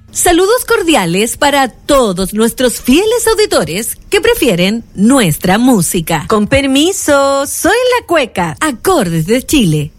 Saludos cordiales para todos nuestros fieles auditores que prefieren nuestra música. Con permiso, soy la Cueca, acordes de Chile.